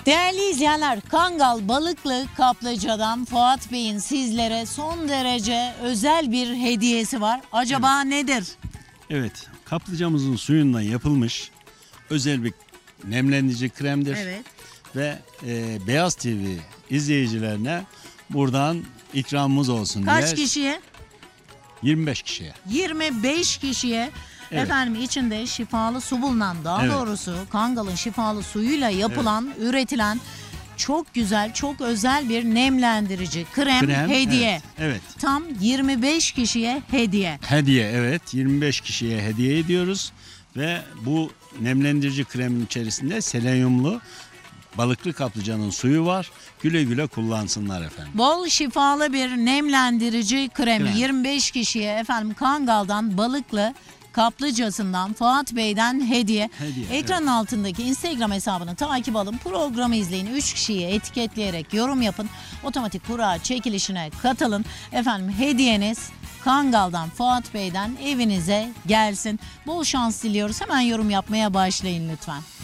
Değerli izleyenler, Kangal Balıklı Kaplıca'dan Fuat Bey'in sizlere son derece özel bir hediyesi var. Acaba nedir? Evet, kaplıcamızın suyundan yapılmış özel bir nemlendirici kremdir. Evet. Ve Beyaz TV izleyicilerine buradan ikramımız olsun diye. Kaç kişiye? 25 kişiye. 25 kişiye. Evet. Efendim içinde şifalı su bulunan, daha Evet. doğrusu Kangal'ın şifalı suyuyla yapılan, üretilen çok güzel, çok özel bir nemlendirici krem hediye. Evet. Evet. Tam 25 kişiye hediye. Hediye, evet, 25 kişiye hediye ediyoruz ve bu nemlendirici kremin içerisinde selenyumlu balıklı kaplıcanın suyu var. Güle güle kullansınlar efendim. Bol şifalı bir nemlendirici kremi Krem. 25 kişiye efendim Kangal'dan Balıklı Kaplıcasından Fuat Bey'den hediye. Ekranın altındaki Instagram hesabını takip alın. Programı izleyin. 3 kişiyi etiketleyerek yorum yapın. Otomatik kura çekilişine katılın. Efendim hediyeniz Kangal'dan Fuat Bey'den evinize gelsin. Bol şans diliyoruz. Hemen yorum yapmaya başlayın lütfen.